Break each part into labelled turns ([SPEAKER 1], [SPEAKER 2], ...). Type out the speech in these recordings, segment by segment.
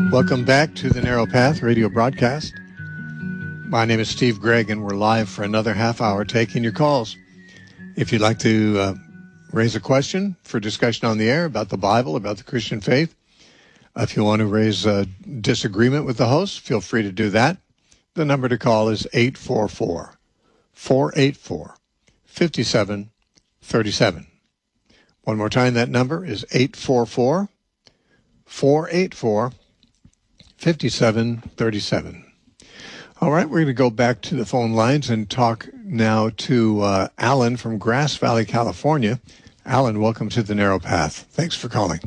[SPEAKER 1] Welcome back to the Narrow Path radio broadcast. My name is Steve Gregg, and we're live for another half hour taking your calls. If you'd like to raise a question for discussion on the air about the Bible, about the Christian faith, if you want to raise a disagreement with the host, feel free to do that. The number to call is 844-484-5737. One more time, that number is 844-484-5737. All right, we're going to go back to the phone lines and talk now to Alan from Grass Valley, California. Alan, welcome to the Narrow Path. Thanks for calling.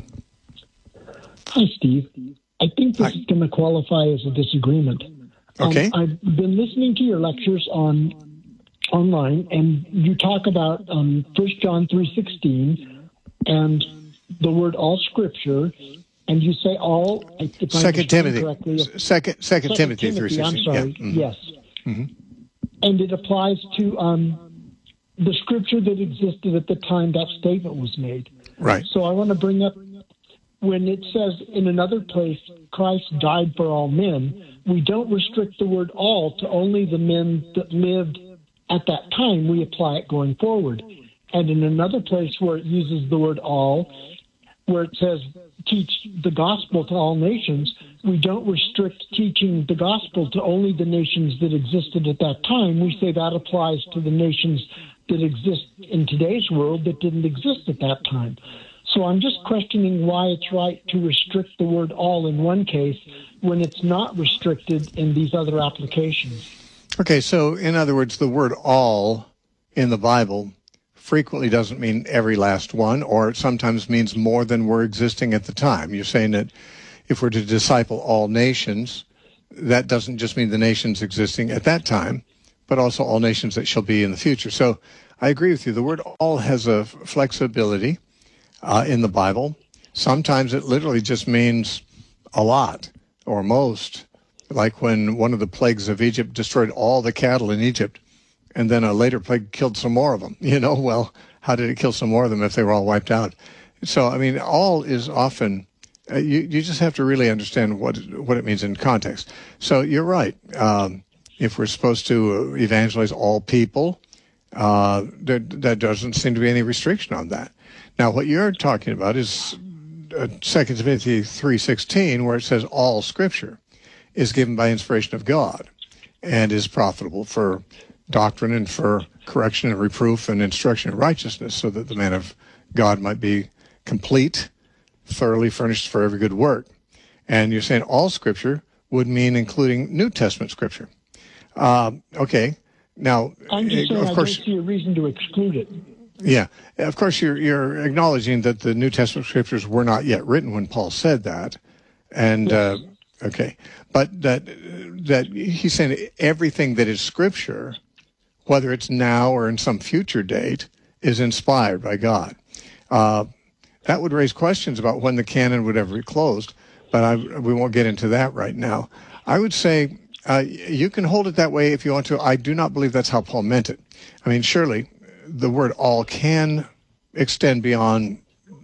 [SPEAKER 2] Hi, Steve. I think this is going to qualify as a disagreement.
[SPEAKER 1] Okay.
[SPEAKER 2] I've been listening to your lectures online, and you talk about 1 John 3:16 and the word all Scripture. And you say all.
[SPEAKER 1] Second Timothy 3:16.
[SPEAKER 2] I'm sorry.
[SPEAKER 1] Yeah. Mm-hmm.
[SPEAKER 2] Yes. Mm-hmm. And it applies to the Scripture that existed at the time that statement was made.
[SPEAKER 1] Right.
[SPEAKER 2] So I want to bring up when it says in another place, Christ died for all men. We don't restrict the word all to only the men that lived at that time. We apply it going forward. And in another place where it uses the word all, where it says teach the gospel to all nations, we don't restrict teaching the gospel to only the nations that existed at that time. We say that applies to the nations that exist in today's world that didn't exist at that time. So I'm just questioning why it's right to restrict the word all in one case when it's not restricted in these other applications.
[SPEAKER 1] Okay, so in other words, the word all in the Bible frequently doesn't mean every last one, or it sometimes means more than were existing at the time. You're saying that if we're to disciple all nations, that doesn't just mean the nations existing at that time, but also all nations that shall be in the future. So I agree with you. The word all has a flexibility in the Bible. Sometimes it literally just means a lot or most, like when one of the plagues of Egypt destroyed all the cattle in Egypt, and then a later plague killed some more of them. Well, how did it kill some more of them if they were all wiped out? So, I mean, all is often, you just have to really understand what it means in context. So you're right. If we're supposed to evangelize all people, there doesn't seem to be any restriction on that. Now, what you're talking about is 2 Timothy 3:16, where it says all Scripture is given by inspiration of God and is profitable for doctrine and for correction and reproof and instruction in righteousness, so that the man of God might be complete, thoroughly furnished for every good work. And you're saying all Scripture would mean including New Testament Scripture. Okay. Now,
[SPEAKER 2] I'm just saying I don't see a reason to exclude it.
[SPEAKER 1] Yeah. Of course, you're acknowledging that the New Testament Scriptures were not yet written when Paul said that. And, yes. Okay. But that he's saying everything that is Scripture, whether it's now or in some future date, is inspired by God. That would raise questions about when the canon would ever be closed, but we won't get into that right now. I would say you can hold it that way if you want to. I do not believe that's how Paul meant it. I mean, surely the word all can extend beyond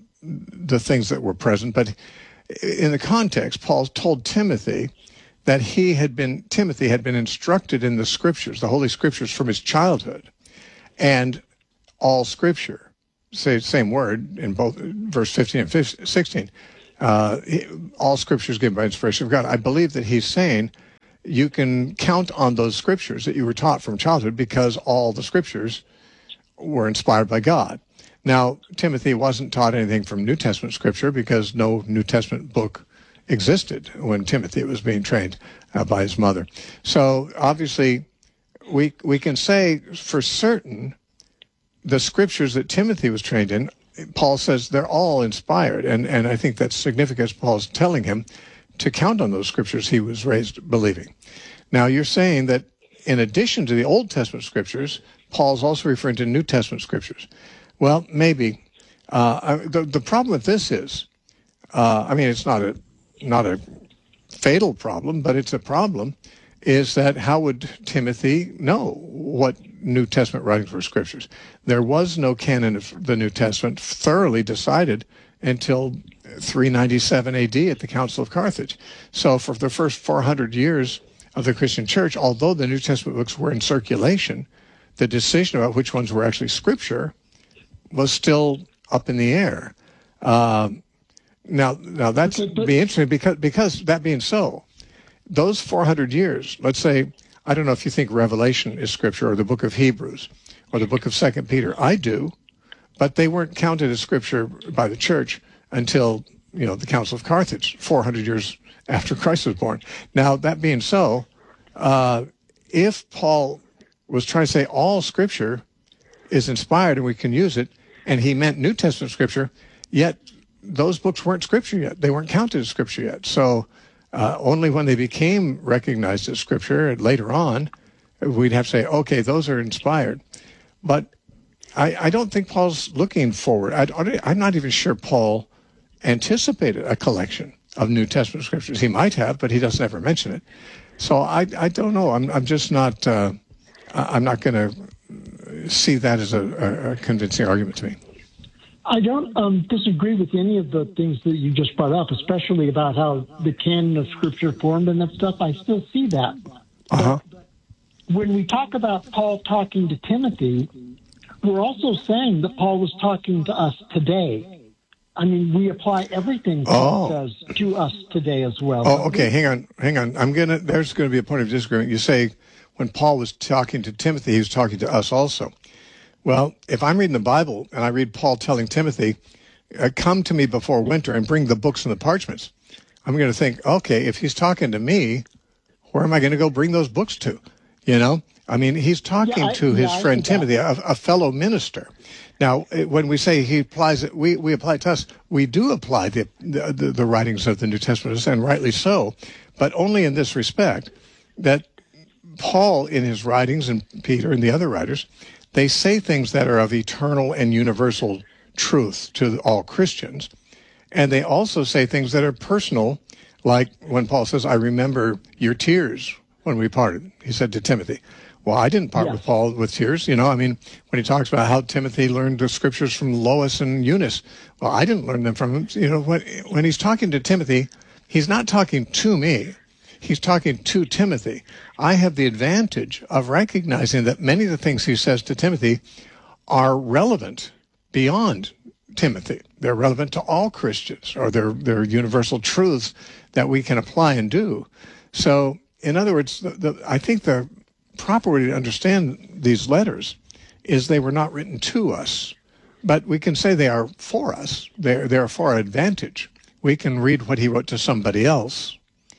[SPEAKER 1] the things that were present, but in the context, Paul told Timothy that Timothy had been instructed in the Scriptures, the Holy Scriptures from his childhood, and all Scripture, same word in both verse 15 and 16, all Scripture is given by inspiration of God. I believe that he's saying you can count on those Scriptures that you were taught from childhood because all the Scriptures were inspired by God. Now, Timothy wasn't taught anything from New Testament Scripture because no New Testament book existed when Timothy was being trained by his mother. So obviously, we can say for certain the Scriptures that Timothy was trained in, Paul says they're all inspired. And I think that's significant. Paul's telling him to count on those Scriptures he was raised believing. Now, you're saying that in addition to the Old Testament Scriptures, Paul's also referring to New Testament Scriptures. Well, maybe. The problem with this is, it's not a fatal problem, but it's a problem, is that how would Timothy know what New Testament writings were Scriptures? There was no canon of the New Testament thoroughly decided until 397 AD at the Council of Carthage. So for the first 400 years of the Christian church, although the New Testament books were in circulation, the decision about which ones were actually scripture was still up in the air. Now that's be interesting because that being so, those 400 years, let's say, I don't know if you think Revelation is scripture or the book of Hebrews or the book of 2 Peter. I do, but they weren't counted as scripture by the church until, the Council of Carthage, 400 years after Christ was born. Now, that being so, if Paul was trying to say all scripture is inspired and we can use it, and he meant New Testament scripture, yet those books weren't scripture yet. They weren't counted as scripture yet. So only when they became recognized as scripture later on, we'd have to say, okay, those are inspired. But I don't think Paul's looking forward. I'm not even sure Paul anticipated a collection of New Testament scriptures. He might have, but he doesn't ever mention it. So I don't know. I'm just not. I'm not going to see that as a convincing argument to me.
[SPEAKER 2] I don't disagree with any of the things that you just brought up, especially about how the canon of Scripture formed and that stuff. I still see that.
[SPEAKER 1] Uh-huh.
[SPEAKER 2] But when we talk about Paul talking to Timothy, we're also saying that Paul was talking to us today. I mean, we apply everything Paul says to us today as well.
[SPEAKER 1] Oh, okay. Hang on. There's going to be a point of disagreement. You say when Paul was talking to Timothy, he was talking to us also. Well, if I'm reading the Bible and I read Paul telling Timothy, come to me before winter and bring the books and the parchments, I'm going to think, okay, if he's talking to me, where am I going to go bring those books to? I mean, he's talking to his friend Timothy, a fellow minister. Now, when we say he applies it, we apply it to us. We do apply the writings of the New Testament, and rightly so, but only in this respect, that Paul in his writings and Peter and the other writers, they say things that are of eternal and universal truth to all Christians, and they also say things that are personal, like when Paul says, I remember your tears when we parted, he said to Timothy. Well, I didn't part with Paul with tears. When he talks about how Timothy learned the scriptures from Lois and Eunice, well, I didn't learn them from him. When he's talking to Timothy, he's not talking to me. He's talking to Timothy. I have the advantage of recognizing that many of the things he says to Timothy are relevant beyond Timothy. They're relevant to all Christians, or they're universal truths that we can apply and do. So, in other words, I think the proper way to understand these letters is they were not written to us, but we can say they are for us. They're for our advantage. We can read what he wrote to somebody else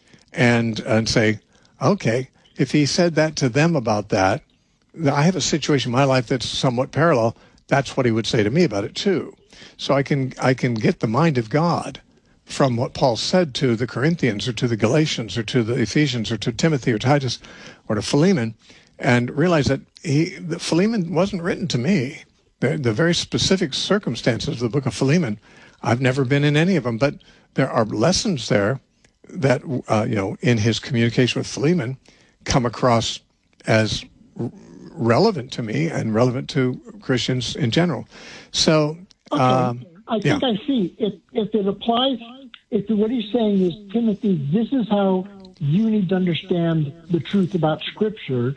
[SPEAKER 1] and say, okay, if he said that to them about that, I have a situation in my life that's somewhat parallel. That's what he would say to me about it too. So I can get the mind of God from what Paul said to the Corinthians or to the Galatians or to the Ephesians or to Timothy or Titus or to Philemon, and realize that Philemon wasn't written to me. The very specific circumstances of the book of Philemon, I've never been in any of them, but there are lessons there that, in his communication with Philemon come across as relevant to me and relevant to Christians in general. So,
[SPEAKER 2] I think I see. If it applies, if what he's saying is, Timothy, this is how you need to understand the truth about Scripture,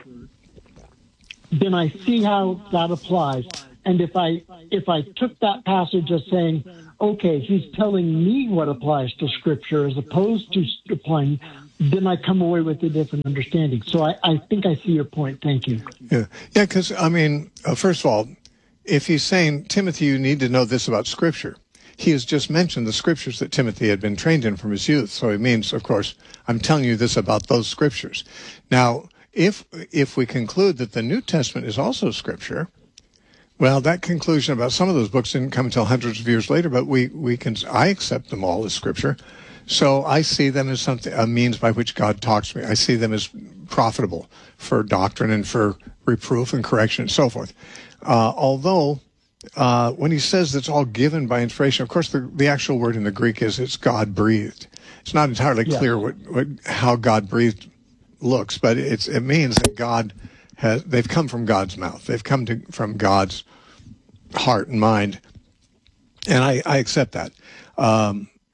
[SPEAKER 2] then I see how that applies. And if I took that passage as saying, okay, he's telling me what applies to Scripture as opposed to applying, then I come away with a different understanding. So I think I see your point. Thank you.
[SPEAKER 1] Yeah, because, first of all, if he's saying, Timothy, you need to know this about Scripture, he has just mentioned the Scriptures that Timothy had been trained in from his youth. So it means, of course, I'm telling you this about those Scriptures. Now, if we conclude that the New Testament is also Scripture, well, that conclusion about some of those books didn't come until hundreds of years later, but I accept them all as Scripture. So I see them as a means by which God talks to me. I see them as profitable for doctrine and for reproof and correction and so forth. Although when he says it's all given by inspiration, of course, the actual word in the Greek is it's God-breathed. It's not entirely clear how God-breathed looks, but it means that they've come from God's mouth. They've come from God's heart and mind, and I accept that.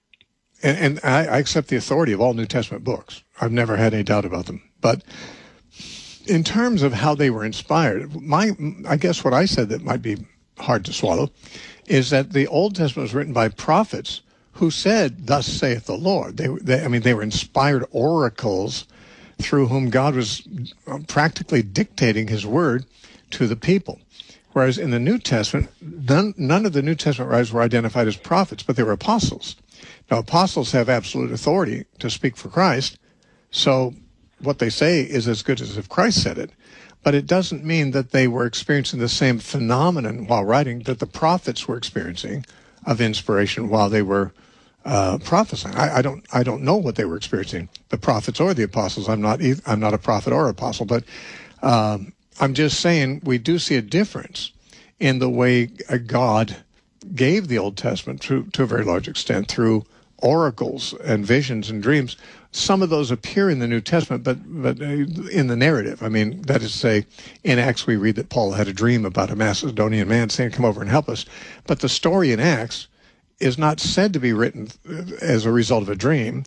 [SPEAKER 1] and I accept the authority of all New Testament books. I've never had any doubt about them. But in terms of how they were inspired, I guess what I said that might be hard to swallow is that the Old Testament was written by prophets who said, "Thus saith the Lord." They were inspired oracles through whom God was practically dictating his word to the people. Whereas in the New Testament, none of the New Testament writers were identified as prophets, but they were apostles. Now, apostles have absolute authority to speak for Christ, so what they say is as good as if Christ said it. But it doesn't mean that they were experiencing the same phenomenon while writing that the prophets were experiencing of inspiration while they were prophesying. I don't know what they were experiencing, the prophets or the apostles. I'm not a prophet or apostle, but I'm just saying we do see a difference in the way God gave the Old Testament to a very large extent through oracles and visions and dreams. Some of those appear in the New Testament, but in the narrative. I mean, that is to say, in Acts we read that Paul had a dream about a Macedonian man saying, "Come over and help us." But the story in Acts is not said to be written as a result of a dream.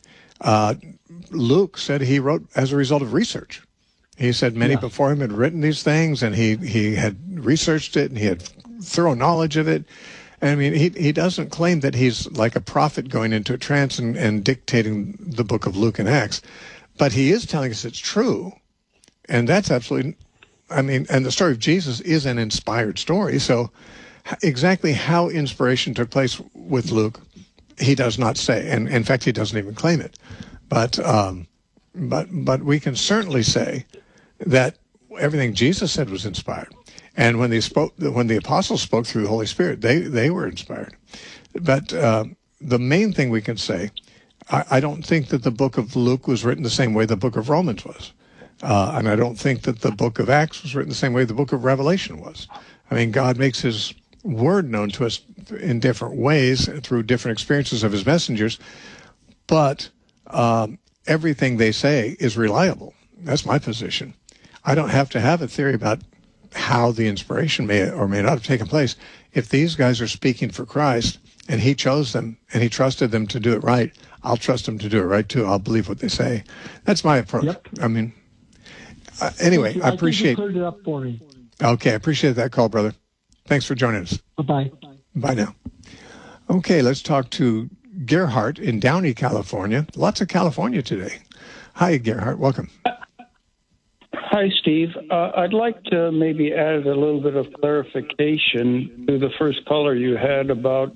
[SPEAKER 1] Luke said he wrote as a result of research. He said many before him had written these things, and he had researched it, and he had thorough knowledge of it. I mean, he doesn't claim that he's like a prophet going into a trance and dictating the book of Luke and Acts, but he is telling us it's true, and that's absolutely, I mean, and the story of Jesus is an inspired story, so exactly how inspiration took place with Luke, he does not say, and in fact, he doesn't even claim it. But we can certainly say that everything Jesus said was inspired. And when the apostles spoke through the Holy Spirit, they were inspired. But the main thing we can say, I don't think that the book of Luke was written the same way the book of Romans was. And I don't think that the book of Acts was written the same way the book of Revelation was. I mean, God makes his word known to us in different ways through different experiences of his messengers. But everything they say is reliable. That's my position. I don't have to have a theory about how the inspiration may or may not have taken place. If these guys are speaking for Christ and he chose them and he trusted them to do it right, I'll trust them to do it right too. I'll believe what they say. That's my approach.
[SPEAKER 2] Yep.
[SPEAKER 1] I mean, anyway, I appreciate.
[SPEAKER 2] I think you cleared it up for me.
[SPEAKER 1] Okay, I appreciate that call, brother. Thanks for joining us.
[SPEAKER 2] Bye-bye.
[SPEAKER 1] Bye now. Okay, let's talk to Gerhardt in Downey, California. Lots of California today. Hi, Gerhardt. Welcome.
[SPEAKER 3] Hi, Steve. I'd like to maybe add a little bit of clarification to the first caller you had about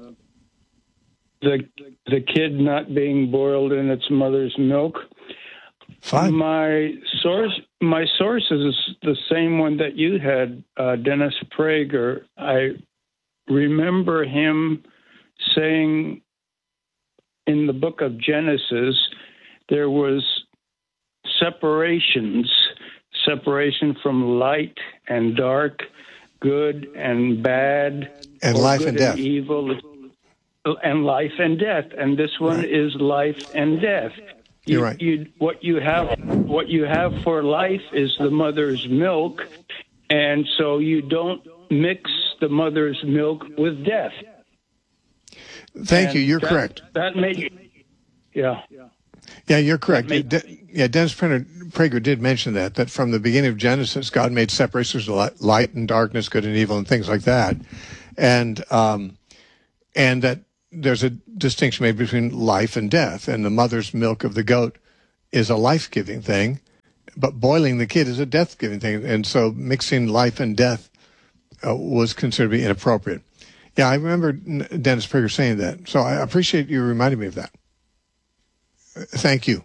[SPEAKER 3] the kid not being boiled in its mother's milk.
[SPEAKER 1] Fine.
[SPEAKER 3] My source is the same one that you had, Dennis Prager. I remember him saying in the book of Genesis there was separation from light and dark, good and bad,
[SPEAKER 1] and life and death,
[SPEAKER 3] and evil, and life and death. And this one is life and death.
[SPEAKER 1] You're right.
[SPEAKER 3] What you have for life is the mother's milk, and so you don't mix the mother's milk with death.
[SPEAKER 1] Thank you. You're correct.
[SPEAKER 3] That made, yeah.
[SPEAKER 1] Yeah, you're correct. Dennis Prager did mention that from the beginning of Genesis, God made separations of light and darkness, good and evil, and things like that, and that there's a distinction made between life and death, and the mother's milk of the goat is a life-giving thing, but boiling the kid is a death-giving thing, and so mixing life and death was considered to be inappropriate. Yeah, I remember Dennis Prager saying that, so I appreciate you reminding me of that. Thank you.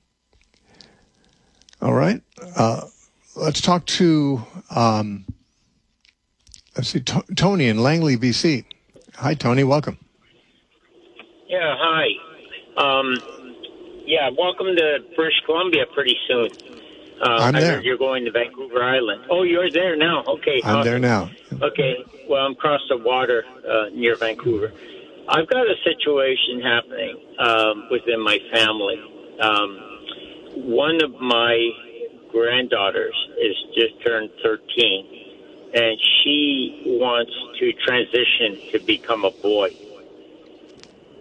[SPEAKER 1] All right. Let's talk to, Tony in Langley, BC. Hi, Tony. Welcome.
[SPEAKER 4] Yeah, hi. Welcome to British Columbia pretty soon.
[SPEAKER 1] I'm there.
[SPEAKER 4] I heard you're going to Vancouver Island. Oh, you're there now. Okay.
[SPEAKER 1] I'm there now.
[SPEAKER 4] Okay. Well, I'm across the water near Vancouver. I've got a situation happening within my family. One of my granddaughters is just turned 13, and she wants to transition to become a boy.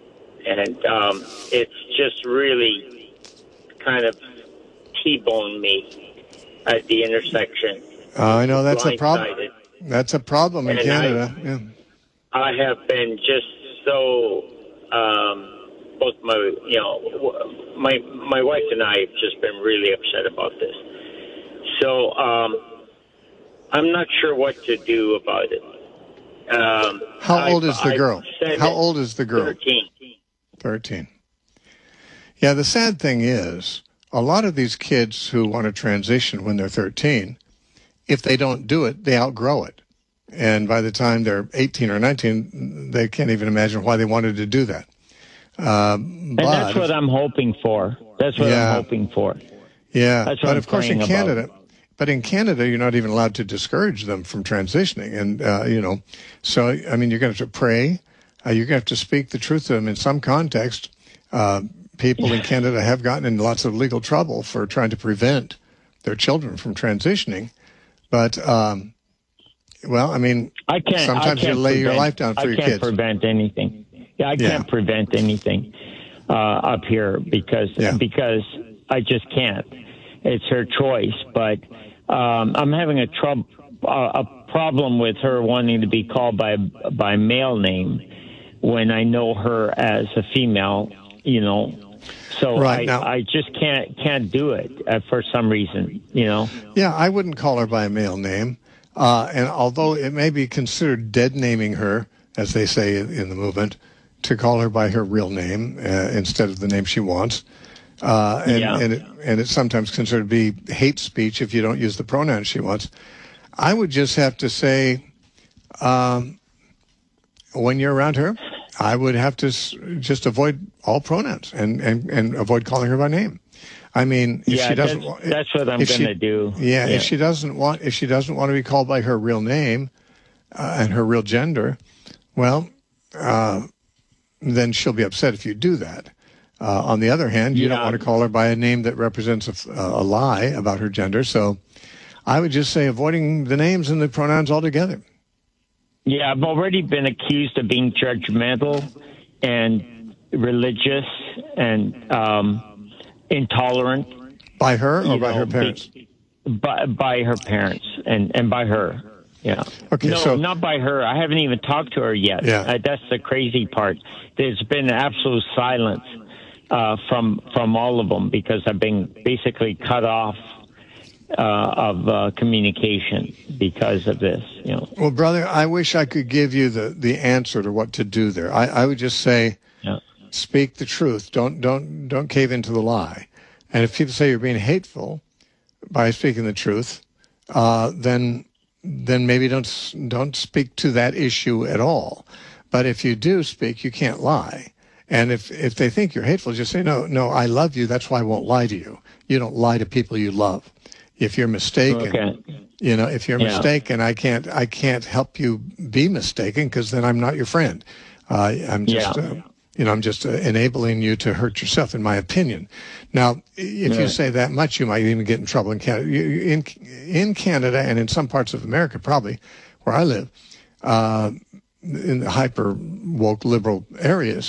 [SPEAKER 4] and it's just really kind of T-boned me at the intersection.
[SPEAKER 1] I know that's a problem.
[SPEAKER 4] Blindsided.
[SPEAKER 1] That's a problem in
[SPEAKER 4] And
[SPEAKER 1] Canada.
[SPEAKER 4] I have been just so both my my wife and I have just been really upset about this. So I'm not sure what to do about it.
[SPEAKER 1] How old is the girl? How old is the girl?
[SPEAKER 4] 13.
[SPEAKER 1] 13. Yeah, the sad thing is, a lot of these kids who want to transition when they're 13, if they don't do it, they outgrow it. And by the time they're 18 or 19, they can't even imagine why they wanted to do that.
[SPEAKER 5] And that's what I'm hoping for. That's what I'm hoping for.
[SPEAKER 1] Yeah,
[SPEAKER 5] that's what
[SPEAKER 1] but
[SPEAKER 5] I'm
[SPEAKER 1] of course in
[SPEAKER 5] praying
[SPEAKER 1] Canada,
[SPEAKER 5] about.
[SPEAKER 1] but in Canada, you're not even allowed to discourage them from transitioning. And, so, I mean, you're going to have to pray. You're going to have to speak the truth to them in some context. People in Canada have gotten in lots of legal trouble for trying to prevent their children from transitioning. But, well, I mean, sometimes you lay your life down for your kids.
[SPEAKER 5] I can't prevent anything. Yeah, I can't prevent anything up here because I just can't. It's her choice. But I'm having a problem with her wanting to be called by a male name when I know her as a female, So I just can't do it for some reason,
[SPEAKER 1] Yeah, I wouldn't call her by a male name. And although it may be considered dead naming her, as they say in the movement, to call her by her real name instead of the name she wants. And it's sometimes considered to be hate speech if you don't use the pronouns she wants. I would just have to say, when you're around her, I would have to just avoid all pronouns and avoid calling her by name. I mean, if she doesn't,
[SPEAKER 5] that's what I'm going to do.
[SPEAKER 1] Yeah, if she doesn't want to be called by her real name and her real gender, well, then she'll be upset if you do that. On the other hand, you don't want to call her by a name that represents a lie about her gender. So I would just say avoiding the names and the pronouns altogether.
[SPEAKER 5] Yeah, I've already been accused of being judgmental and religious and intolerant.
[SPEAKER 1] By her or by her parents?
[SPEAKER 5] By her parents and by her. Yeah.
[SPEAKER 1] Okay.
[SPEAKER 5] No,
[SPEAKER 1] so
[SPEAKER 5] not by her. I haven't even talked to her yet.
[SPEAKER 1] Yeah.
[SPEAKER 5] That's the crazy part. There's been absolute silence from all of them because I've been basically cut off of communication because of this.
[SPEAKER 1] Well, brother, I wish I could give you the answer to what to do there. I would just say, speak the truth. Don't cave into the lie. And if people say you're being hateful by speaking the truth, then maybe don't speak to that issue at all. But if you do speak, you can't lie. And if they think you're hateful, just say, no, I love you. That's why I won't lie to you. You don't lie to people you love. If you're mistaken, if you're mistaken, I can't help you be mistaken because then I'm not your friend. I'm just enabling you to hurt yourself, in my opinion. Now, if you say that much, you might even get in trouble in Canada. In Canada and in some parts of America, probably where I live, in the hyper woke liberal areas,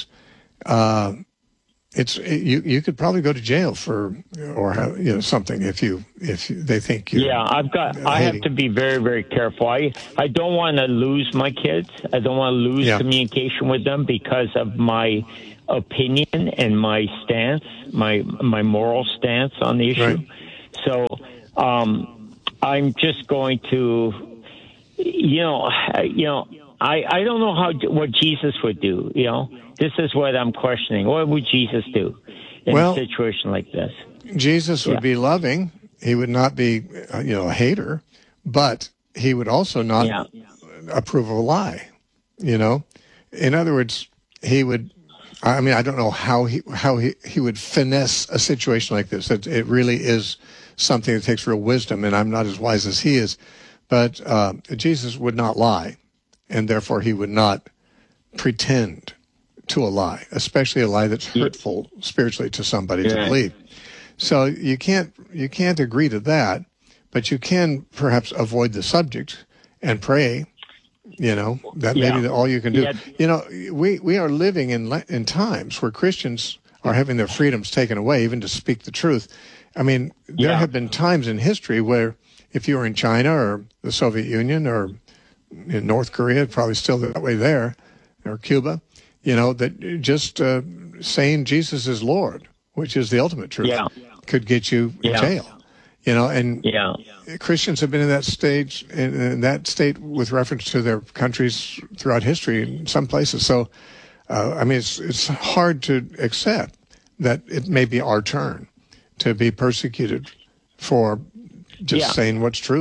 [SPEAKER 1] you could probably go to jail or something if they think you.
[SPEAKER 5] Yeah, I have to be very, very careful. I don't want to lose my kids. I don't want to lose communication with them because of my opinion and my stance, my moral stance on the issue.
[SPEAKER 1] Right.
[SPEAKER 5] So I'm just going to, I don't know what Jesus would do. This is what I'm questioning. What would Jesus do in a situation like this? Jesus
[SPEAKER 1] would be loving. He would not be, a hater, but he would also not approve of a lie. In other words, he would. I mean, I don't know how he would finesse a situation like this. It really is something that takes real wisdom, and I'm not as wise as he is. But Jesus would not lie, and therefore he would not pretend to a lie, especially a lie that's hurtful spiritually to somebody to believe. So you can't agree to that, but you can perhaps avoid the subject and pray That may be all you can do. We are living in times where Christians are having their freedoms taken away, even to speak the truth. I mean, there have been times in history where if you were in China or the Soviet Union or in North Korea, probably still that way there, or Cuba, that just saying Jesus is Lord, which is the ultimate truth, could get you in jail. And Christians have been in that state with reference to their countries throughout history in some places. So, it's hard to accept that it may be our turn to be persecuted for just saying what's true.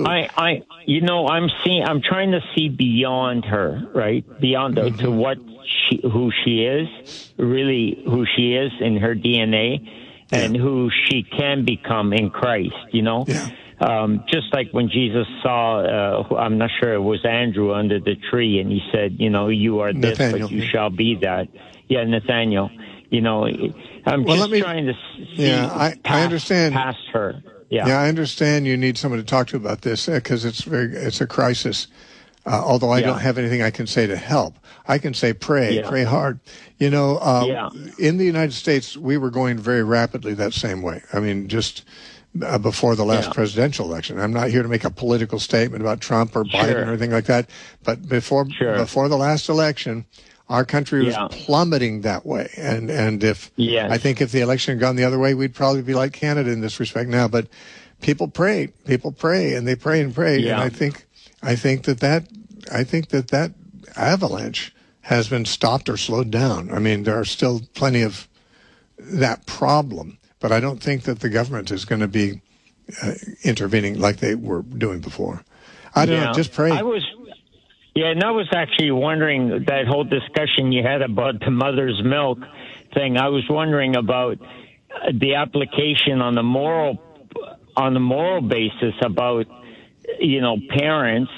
[SPEAKER 5] I'm trying to see beyond her, right? Beyond to who she is, really who she is in her DNA. And who she can become in Christ, just like when Jesus saw, I'm not sure it was Andrew under the tree, and he said, you are this, Nathaniel, but you shall be that. Yeah, Nathaniel. I'm trying to see
[SPEAKER 1] I understand.
[SPEAKER 5] Past her.
[SPEAKER 1] Yeah, I understand you need someone to talk to about this because it's a crisis. Although I don't have anything I can say to help. I can say pray hard. In the United States, we were going very rapidly that same way. I mean, just before the last presidential election. I'm not here to make a political statement about Trump or Biden or anything like that. But before the last election, our country was plummeting that way. And I think if the election had gone the other way, we'd probably be like Canada in this respect now. But people pray, and they pray and pray. Yeah. And I think that avalanche has been stopped or slowed down. I mean, there are still plenty of that problem, but I don't think that the government is going to be intervening like they were doing before. I don't know, just pray.
[SPEAKER 5] I was actually wondering that whole discussion you had about the mother's milk thing. I was wondering about the application on the moral basis about parents,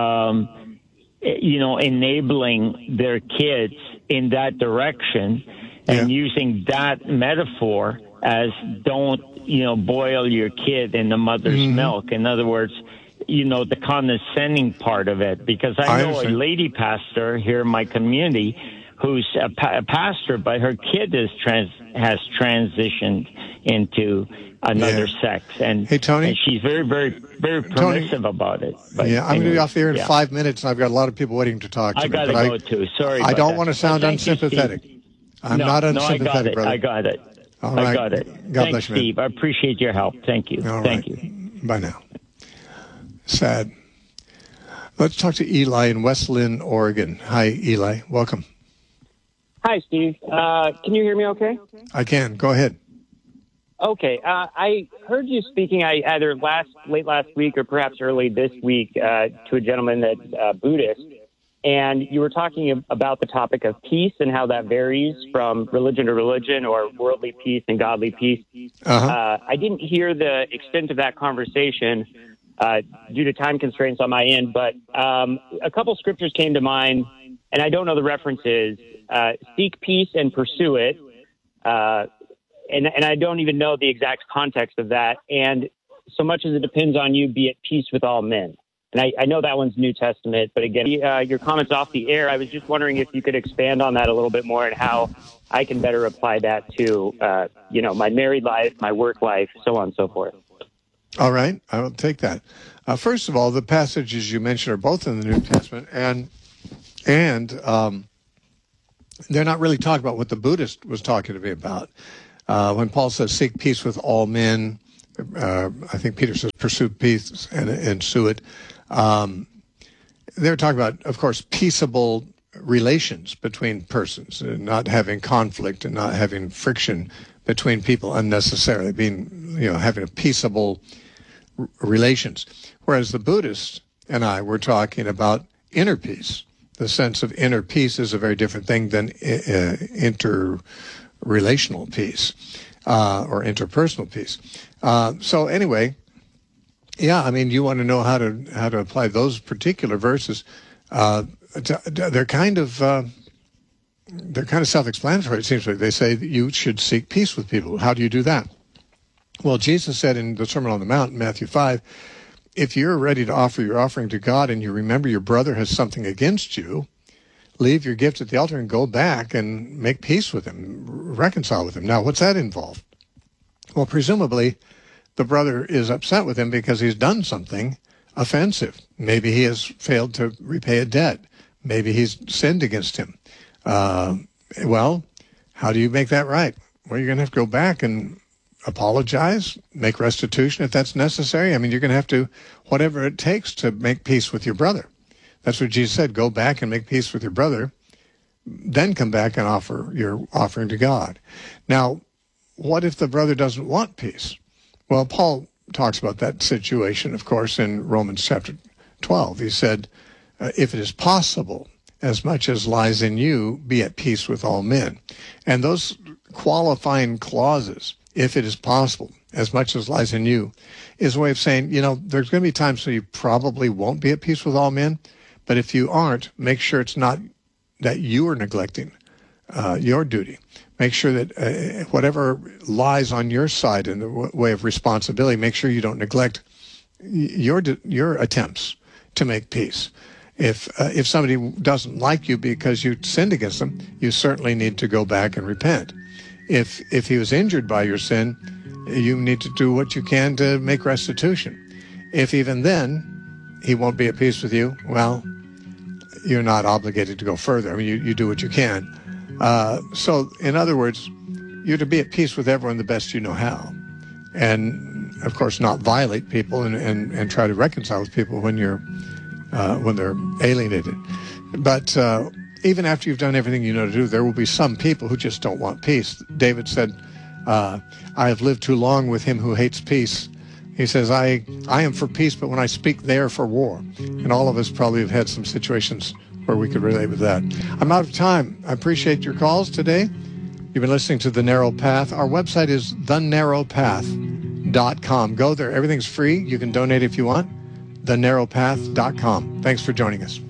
[SPEAKER 5] enabling their kids in that direction and using that metaphor as don't, boil your kid in the mother's milk. In other words, the condescending part of it, because I know a lady pastor here in my community who's a pastor, but her kid has transitioned into another sex, and
[SPEAKER 1] hey, Tony,
[SPEAKER 5] and she's very, very, very permissive about it.
[SPEAKER 1] But I'm going to be off the air in 5 minutes, and I've got a lot of people waiting to talk to me.
[SPEAKER 5] I got to go too. Sorry,
[SPEAKER 1] I don't want to sound unsympathetic. I'm not unsympathetic, brother.
[SPEAKER 5] I got it.
[SPEAKER 1] All right.
[SPEAKER 5] I got it.
[SPEAKER 1] God
[SPEAKER 5] Thanks,
[SPEAKER 1] bless you,
[SPEAKER 5] Steve. I appreciate your help. Thank you.
[SPEAKER 1] All
[SPEAKER 5] Thank
[SPEAKER 1] right.
[SPEAKER 5] you.
[SPEAKER 1] Bye now. Sad. Let's talk to Eli in West Lynn, Oregon. Hi, Eli. Welcome.
[SPEAKER 6] Hi, Steve. Can you hear me okay?
[SPEAKER 1] I can. Go ahead.
[SPEAKER 6] Okay. I heard you speaking either late last week or perhaps early this week to a gentleman that's Buddhist, and you were talking about the topic of peace and how that varies from religion to religion, or worldly peace and godly peace. I didn't hear the extent of that conversation due to time constraints on my end, but a couple scriptures came to mind, and I don't know the references. Seek peace and pursue it. And I don't even know the exact context of that. And so much as it depends on you, be at peace with all men. And I know that one's New Testament, but again, your comments off the air, I was just wondering if you could expand on that a little bit more and how I can better apply that to, my married life, my work life, so on and so forth.
[SPEAKER 1] All right. I will take that. First of all, the passages you mentioned are both in the New Testament, and they're not really talking about what the Buddhist was talking to me about. When Paul says, seek peace with all men, I think Peter says, pursue peace and sue it. They're talking about, of course, peaceable relations between persons, and not having conflict and not having friction between people unnecessarily, having a peaceable relations. Whereas the Buddhists and I were talking about inner peace. The sense of inner peace is a very different thing than interrelational peace or interpersonal peace. So anyway, you want to know how to apply those particular verses. They're kind of self-explanatory. It seems like they say that you should seek peace with people. How do you do that? Well, Jesus said in the Sermon on the Mount, in Matthew 5, if you're ready to offer your offering to God and you remember your brother has something against you, leave your gift at the altar and go back and make peace with him, reconcile with him. Now, what's that involve? Well, presumably, the brother is upset with him because he's done something offensive. Maybe he has failed to repay a debt. Maybe he's sinned against him. Well, how do you make that right? Well, you're going to have to go back and apologize, make restitution if that's necessary. I mean, you're going to have to, whatever it takes to make peace with your brother. That's what Jesus said, go back and make peace with your brother, then come back and offer your offering to God. Now, what if the brother doesn't want peace? Well, Paul talks about that situation, of course, in Romans chapter 12. He said, if it is possible, as much as lies in you, be at peace with all men. And those qualifying clauses, if it is possible, as much as lies in you, is a way of saying, you know, there's going to be times when you probably won't be at peace with all men, but if you aren't, make sure it's not that you are neglecting your duty. Make sure that whatever lies on your side in the way of responsibility, make sure you don't neglect your attempts to make peace. If somebody doesn't like you because you sinned against them, you certainly need to go back and repent. If he was injured by your sin, you need to do what you can to make restitution. If even then he won't be at peace with you, well, you're not obligated to go further. I mean, you do what you can. So, in other words, you're to be at peace with everyone the best you know how. And, of course, not violate people and try to reconcile with people when they're alienated. But even after you've done everything you know to do, there will be some people who just don't want peace. David said, I have lived too long with him who hates peace. He says, I am for peace, but when I speak, they are for war. And all of us probably have had some situations where we could relate with that. I'm out of time. I appreciate your calls today. You've been listening to The Narrow Path. Our website is thenarrowpath.com. Go there. Everything's free. You can donate if you want. thenarrowpath.com. Thanks for joining us.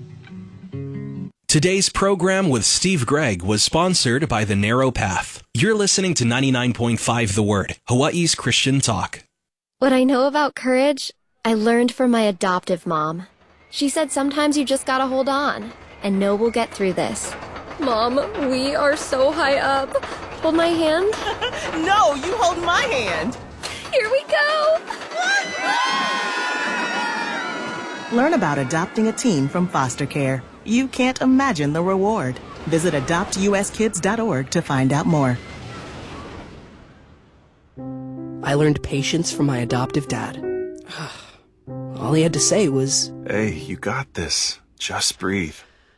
[SPEAKER 7] Today's program with Steve Gregg was sponsored by The Narrow Path. You're listening to 99.5 The Word, Hawaii's Christian talk.
[SPEAKER 8] What I know about courage, I learned from my adoptive mom. She said sometimes you just gotta hold on and know we'll get through this. Mom, we are so high up. Hold my hand.
[SPEAKER 9] No, you hold my hand.
[SPEAKER 8] Here we go.
[SPEAKER 9] Learn about adopting a teen from foster care. You can't imagine the reward. Visit adoptuskids.org to find out more.
[SPEAKER 10] I learned patience from my adoptive dad. All he had to say was,
[SPEAKER 11] "Hey, you got this. Just breathe."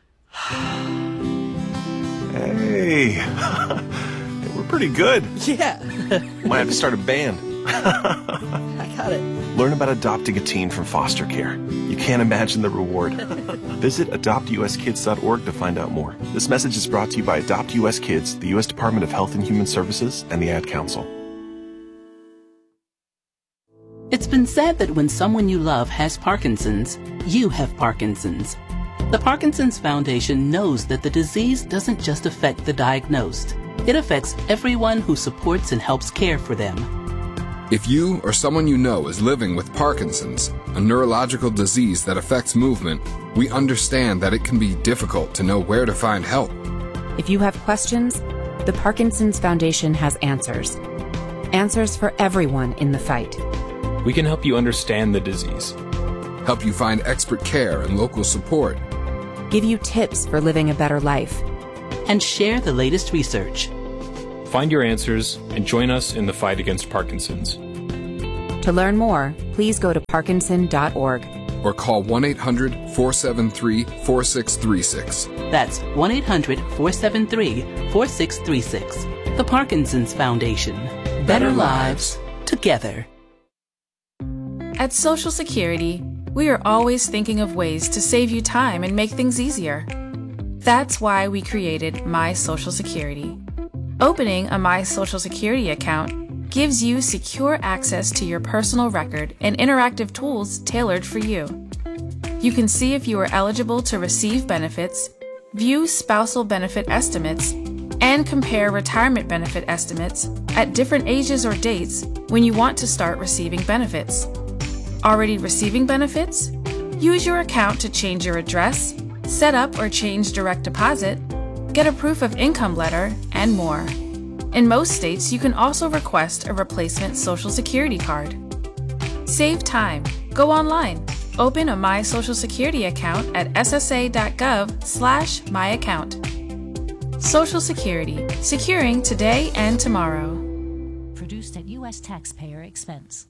[SPEAKER 11] Hey, we're pretty good.
[SPEAKER 10] Yeah.
[SPEAKER 11] Might have to start a band.
[SPEAKER 10] I got it.
[SPEAKER 11] Learn about adopting a teen from foster care. You can't imagine the reward. Visit adoptuskids.org to find out more. This message is brought to you by Adopt US Kids, the U.S. Department of Health and Human Services, and the Ad Council.
[SPEAKER 12] It's been said that when someone you love has Parkinson's, you have Parkinson's. The Parkinson's Foundation knows that the disease doesn't just affect the diagnosed. It affects everyone who supports and helps care for them.
[SPEAKER 13] If you or someone you know is living with Parkinson's, a neurological disease that affects movement, we understand that it can be difficult to know where to find help.
[SPEAKER 14] If you have questions, the Parkinson's Foundation has answers. Answers for everyone in the fight.
[SPEAKER 15] We can help you understand the disease,
[SPEAKER 13] help you find expert care and local support,
[SPEAKER 14] give you tips for living a better life,
[SPEAKER 12] and share the latest research.
[SPEAKER 15] Find your answers and join us in the fight against Parkinson's.
[SPEAKER 14] To learn more, please go to parkinson.org
[SPEAKER 13] or call 1-800-473-4636.
[SPEAKER 12] That's 1-800-473-4636. The Parkinson's Foundation. Better lives together.
[SPEAKER 16] At Social Security, we are always thinking of ways to save you time and make things easier. That's why we created My Social Security. Opening a My Social Security account gives you secure access to your personal record and interactive tools tailored for you. You can see if you are eligible to receive benefits, view spousal benefit estimates, and compare retirement benefit estimates at different ages or dates when you want to start receiving benefits. Already receiving benefits? Use your account to change your address, set up or change direct deposit, get a proof of income letter, and more. In most states, you can also request a replacement Social Security card. Save time. Go online. Open a My Social Security account at ssa.gov/myaccount. Social Security. Securing today and tomorrow.
[SPEAKER 17] Produced at U.S. taxpayer expense.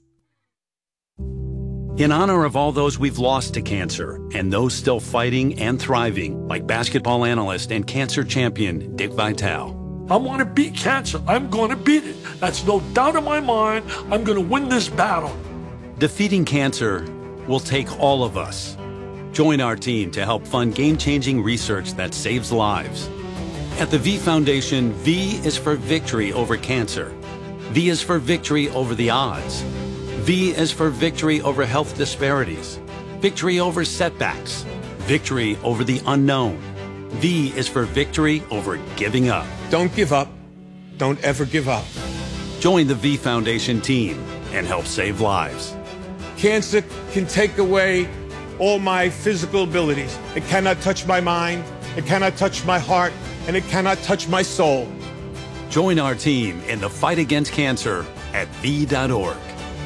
[SPEAKER 18] In honor of all those we've lost to cancer and those still fighting and thriving, like basketball analyst and cancer champion Dick Vitale.
[SPEAKER 19] I want to beat cancer. I'm going to beat it. That's no doubt in my mind. I'm going to win this battle.
[SPEAKER 18] Defeating cancer will take all of us. Join our team to help fund game-changing research that saves lives. At the V Foundation, V is for victory over cancer. V is for victory over the odds. V is for victory over health disparities, victory over setbacks, victory over the unknown. V is for victory over giving up.
[SPEAKER 20] Don't give up. Don't ever give up.
[SPEAKER 18] Join the V Foundation team and help save lives.
[SPEAKER 20] Cancer can take away all my physical abilities. It cannot touch my mind, it cannot touch my heart, and it cannot touch my soul.
[SPEAKER 18] Join our team in the fight against cancer at V.org.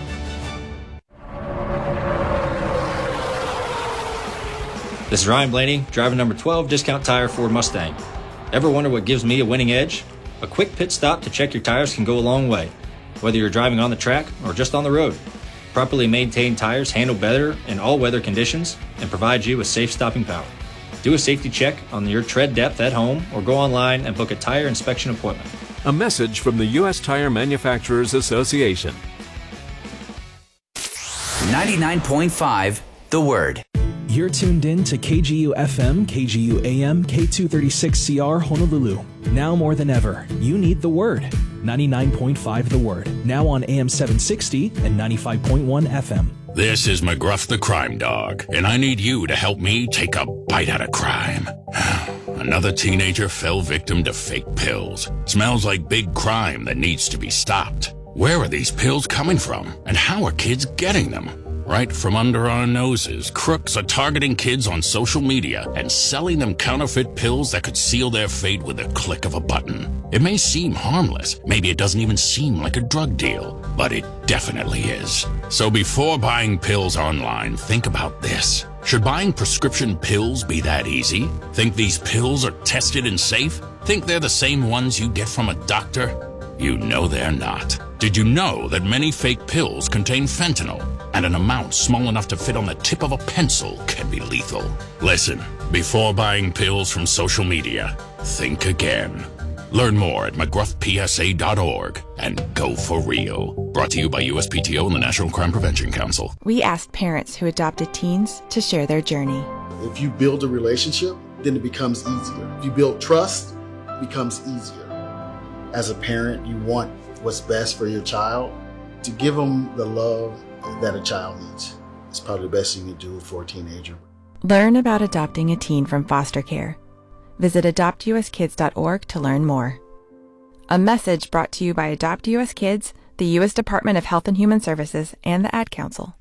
[SPEAKER 21] This is Ryan Blaney, driver number 12, Discount Tire Ford Mustang. Ever wonder what gives me a winning edge? A quick pit stop to check your tires can go a long way, whether you're driving on the track or just on the road. Properly maintained tires handle better in all weather conditions and provide you with safe stopping power. Do a safety check on your tread depth at home or go online and book a tire inspection appointment.
[SPEAKER 22] A message from the U.S. Tire Manufacturers Association.
[SPEAKER 23] 99.5 The Word.
[SPEAKER 7] You're tuned in to KGU FM, KGU AM, K236CR Honolulu. Now more than ever, you need the Word. 99.5 The Word. Now on AM 760 and 95.1 FM.
[SPEAKER 24] This is McGruff the Crime Dog, and I need you to help me take a bite out of crime. Another teenager fell victim to fake pills. Smells like big crime that needs to be stopped. Where are these pills coming from, and how are kids getting them? Right from under our noses, crooks are targeting kids on social media and selling them counterfeit pills that could seal their fate with a click of a button. It may seem harmless, maybe it doesn't even seem like a drug deal, but it definitely is. So before buying pills online, think about this. Should buying prescription pills be that easy? Think these pills are tested and safe? Think they're the same ones you get from a doctor? You know they're not. Did you know that many fake pills contain fentanyl, and an amount small enough to fit on the tip of a pencil can be lethal? Listen, before buying pills from social media, think again. Learn more at mcgruffpsa.org and go for real. Brought to you by USPTO and the National Crime Prevention Council.
[SPEAKER 25] We asked parents who adopted teens to share their journey.
[SPEAKER 26] If you build a relationship, then it becomes easier. If you build trust, it becomes easier. As a parent, you want what's best for your child. To give them the love that a child needs. It's probably the best thing you can do for a teenager.
[SPEAKER 25] Learn about adopting a teen from foster care. Visit adoptuskids.org to learn more. A message brought to you by Adopt US Kids, the U.S. Department of Health and Human Services, and the Ad Council.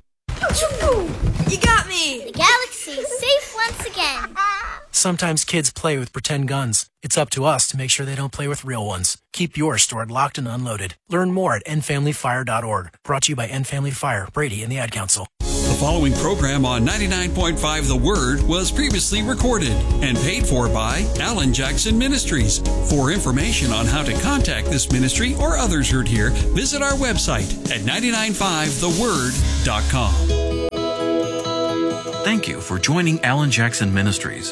[SPEAKER 27] You got me!
[SPEAKER 28] The galaxy's safe once again.
[SPEAKER 29] Sometimes kids play with pretend guns. It's up to us to make sure they don't play with real ones. Keep yours stored locked and unloaded. Learn more at endfamilyfire.org. Brought to you by End Family Fire, Brady, and the Ad Council.
[SPEAKER 30] The following program on 99.5 The Word was previously recorded and paid for by Alan Jackson Ministries. For information on how to contact this ministry or others heard here, visit our website at 995theword.com.
[SPEAKER 31] Thank you for joining Alan Jackson Ministries.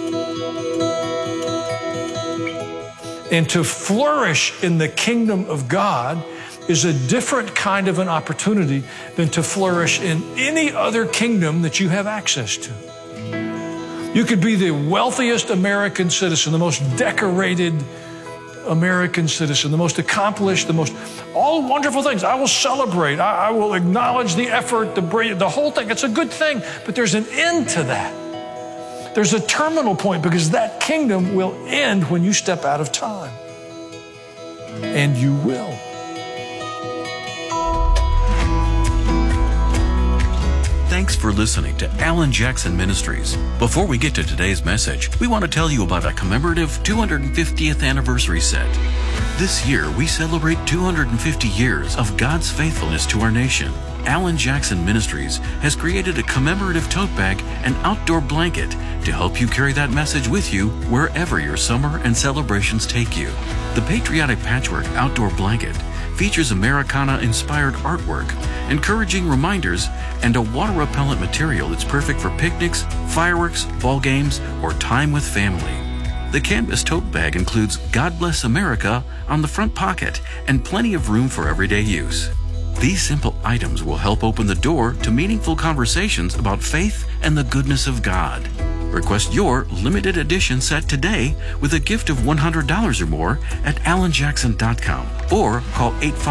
[SPEAKER 19] And to flourish in the kingdom of God is a different kind of an opportunity than to flourish in any other kingdom that you have access to. You could be the wealthiest American citizen, the most decorated American citizen, the most accomplished, all wonderful things. I will celebrate. I will acknowledge the effort, the whole thing. It's a good thing, but there's an end to that. There's a terminal point because that kingdom will end when you step out of time. And you will.
[SPEAKER 31] Thanks for listening to Alan Jackson Ministries. Before we get to today's message, we want to tell you about a commemorative 250th anniversary set. This year, we celebrate 250 years of God's faithfulness to our nation. Alan Jackson Ministries has created a commemorative tote bag and outdoor blanket to help you carry that message with you wherever your summer and celebrations take you. The Patriotic Patchwork Outdoor Blanket features Americana-inspired artwork, encouraging reminders, and a water-repellent material that's perfect for picnics, fireworks, ball games, or time with family. The canvas tote bag includes God Bless America on the front pocket and plenty of room for everyday use. These simple items will help open the door to meaningful conversations about faith and the goodness of God. Request your limited edition set today with a gift of $100 or more at alanjackson.com or call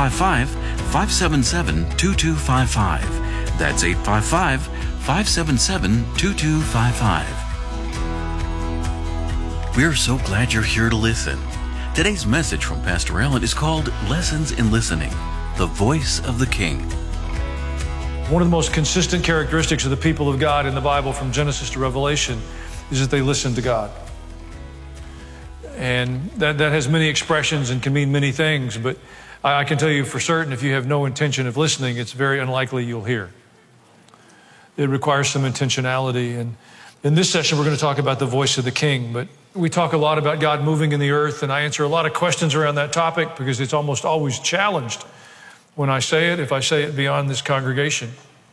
[SPEAKER 31] 855-577-2255. That's 855-577-2255. We're so glad you're here to listen. Today's message from Pastor Alan is called Lessons in Listening, the Voice of the King.
[SPEAKER 19] One of the most consistent characteristics of the people of God in the Bible from Genesis to Revelation is that they listen to God. And that has many expressions and can mean many things, but I can tell you for certain if you have no intention of listening, it's very unlikely you'll hear. It requires some intentionality. And in this session, we're going to talk about the voice of the King, but we talk a lot about God moving in the earth, and I answer a lot of questions around that topic because it's almost always challenged when I say it, if I say it beyond this congregation.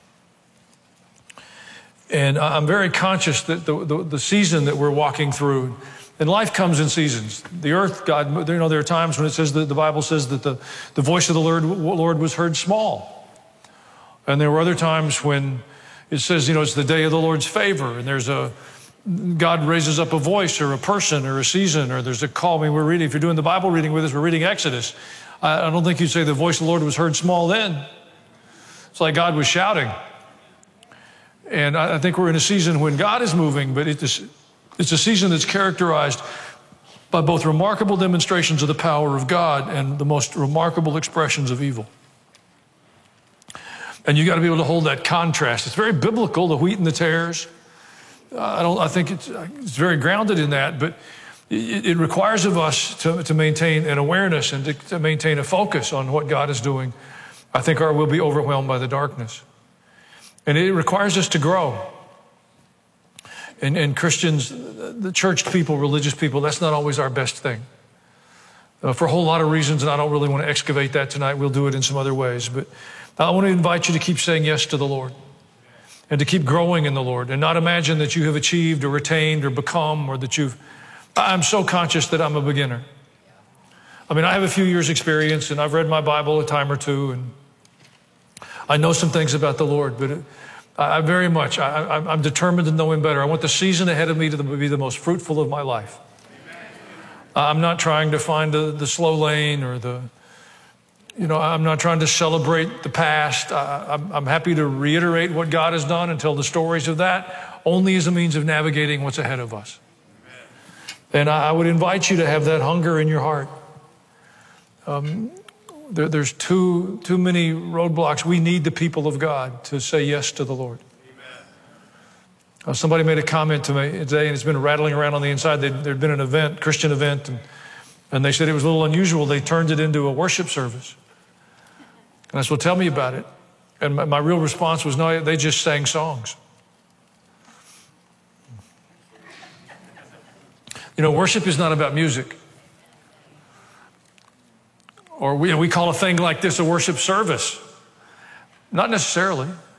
[SPEAKER 19] And I'm very conscious that the season that we're walking through, and life comes in seasons. The earth, God, there are times when it says that the Bible says that the voice of the Lord was heard small. And there were other times when it says, it's the day of the Lord's favor, and God raises up a voice or a person or a season, or there's a call. I mean, if you're doing the Bible reading with us, we're reading Exodus. I don't think you'd say the voice of the Lord was heard small then. It's like God was shouting. And I think we're in a season when God is moving, but it's a season that's characterized by both remarkable demonstrations of the power of God and the most remarkable expressions of evil. And you got to be able to hold that contrast. It's very biblical, the wheat and the tares. I think it's very grounded in that, but it requires of us to maintain an awareness and to maintain a focus on what God is doing. I think we'll be overwhelmed by the darkness. And it requires us to grow. And Christians, the church people, religious people, that's not always our best thing. For a whole lot of reasons, and I don't really want to excavate that tonight. We'll do it in some other ways. But I want to invite you to keep saying yes to the Lord and to keep growing in the Lord and not imagine that you have achieved or attained or become or that I'm so conscious that I'm a beginner. I mean, I have a few years experience and I've read my Bible a time or two and I know some things about the Lord, but I'm determined to know Him better. I want the season ahead of me to be the most fruitful of my life. I'm not trying to find the slow lane or I'm not trying to celebrate the past. I'm happy to reiterate what God has done and tell the stories of that only as a means of navigating what's ahead of us. And I would invite you to have that hunger in your heart. There's too many roadblocks. We need the people of God to say yes to the Lord. Somebody made a comment to me today, and it's been rattling around on the inside. There'd been an event, Christian event, and they said it was a little unusual. They turned it into a worship service. And I said, well, tell me about it. And my real response was, no, they just sang songs. Worship is not about music. Or we call a thing like this a worship service. Not necessarily.